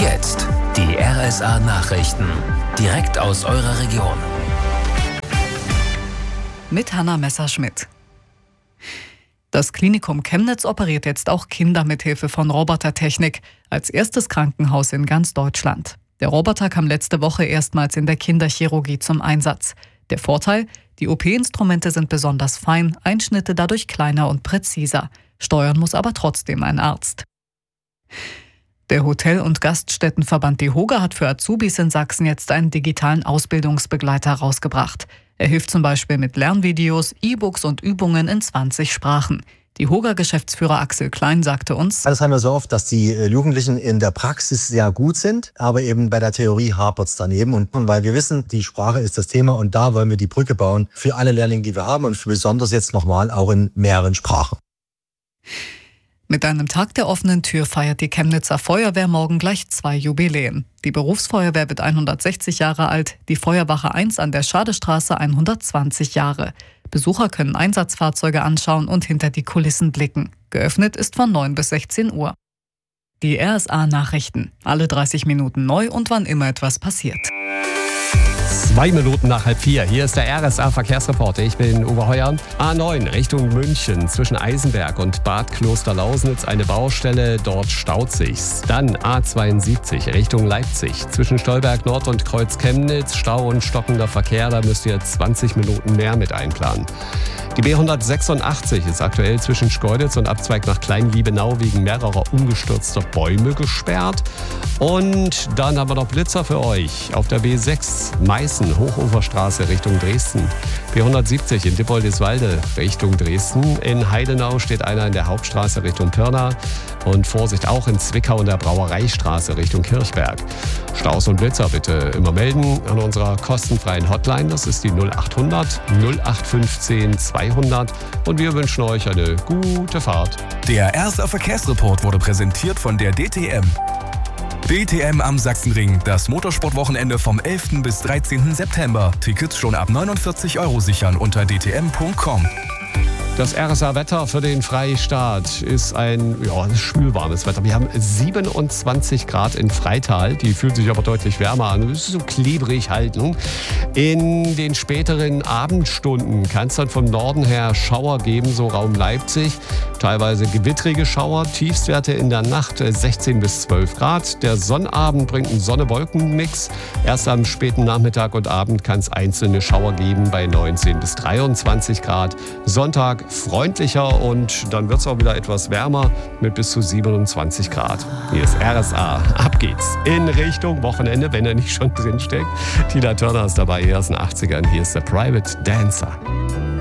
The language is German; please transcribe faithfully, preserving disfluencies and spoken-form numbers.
jetzt die R S A-Nachrichten. Direkt aus eurer Region. Mit Hanna Messerschmidt. Das Klinikum Chemnitz operiert jetzt auch Kinder mit Hilfe von Robotertechnik. Als erstes Krankenhaus in ganz Deutschland. Der Roboter kam letzte Woche erstmals in der Kinderchirurgie zum Einsatz. Der Vorteil? Die O P-Instrumente sind besonders fein, Einschnitte dadurch kleiner und präziser. Steuern muss aber trotzdem ein Arzt. Der Hotel- und Gaststättenverband DEHOGA hat für Azubis in Sachsen jetzt einen digitalen Ausbildungsbegleiter rausgebracht. Er hilft zum Beispiel mit Lernvideos, E-Books und Übungen in zwanzig Sprachen. DEHOGA-Geschäftsführer Axel Klein sagte uns: Das haben wir so oft, dass die Jugendlichen in der Praxis sehr gut sind, aber eben bei der Theorie hapert es daneben. Und weil wir wissen, die Sprache ist das Thema und da wollen wir die Brücke bauen für alle Lehrlinge, die wir haben und für besonders jetzt nochmal auch in mehreren Sprachen. Mit einem Tag der offenen Tür feiert die Chemnitzer Feuerwehr morgen gleich zwei Jubiläen. Die Berufsfeuerwehr wird hundertsechzig Jahre alt, die Feuerwache eins an der Schadestraße hundertzwanzig Jahre. Besucher können Einsatzfahrzeuge anschauen und hinter die Kulissen blicken. Geöffnet ist von neun bis sechzehn Uhr. Die R S A-Nachrichten. Alle dreißig Minuten neu und wann immer etwas passiert. Zwei Minuten nach halb vier. Hier ist der R S A-Verkehrsreporter. Ich bin Uwe Heuer. A neun Richtung München zwischen Eisenberg und Bad Klosterlausnitz eine Baustelle. Dort staut sich's. Dann A zweiundsiebzig Richtung Leipzig zwischen Stolberg Nord und Kreuz Chemnitz. Stau und stockender Verkehr. Da müsst ihr zwanzig Minuten mehr mit einplanen. Die B hundertsechsundachtzig ist aktuell zwischen Schkeuditz und Abzweig nach Kleinliebenau wegen mehrerer umgestürzter Bäume gesperrt. Und dann haben wir noch Blitzer für euch auf der B sechs Meißen, Hochuferstraße Richtung Dresden. B hundertsiebzig in Dippoldiswalde Richtung Dresden. In Heidenau steht einer in der Hauptstraße Richtung Pirna. Und Vorsicht auch in Zwickau in der Brauereistraße Richtung Kirchberg. Staus und Blitzer bitte immer melden an unserer kostenfreien Hotline. Das ist die null achthundert null acht fünfzehn zweihundert. Und wir wünschen euch eine gute Fahrt. Der R S A-Verkehrsreport wurde präsentiert von der D T M. D T M am Sachsenring, das Motorsportwochenende vom elften bis dreizehnten September. Tickets schon ab neunundvierzig Euro sichern unter d t m punkt com. Das R S A-Wetter für den Freistaat ist ein ja, schwülwarmes Wetter. Wir haben siebenundzwanzig Grad in Freital. Die fühlt sich aber deutlich wärmer an. Es ist so klebrig halt. Ne? In den späteren Abendstunden kann es dann vom Norden her Schauer geben, so Raum Leipzig. Teilweise gewittrige Schauer. Tiefstwerte in der Nacht sechzehn bis zwölf Grad. Der Sonnabend bringt einen Sonne-Wolken-Mix. Erst am späten Nachmittag und Abend kann es einzelne Schauer geben bei neunzehn bis dreiundzwanzig Grad. Sonntag freundlicher und dann wird es auch wieder etwas wärmer mit bis zu siebenundzwanzig Grad. Hier ist R S A. Ab geht's in Richtung Wochenende, wenn er nicht schon drin steckt. Tina Turner ist dabei, hier aus den achtzigern. Hier ist der Private Dancer.